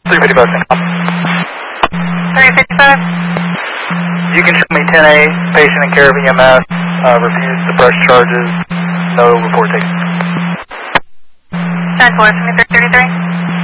355. 355? You can show me 10A, patient in care of EMS, refused to press charges, no report taken. 10-4, 333?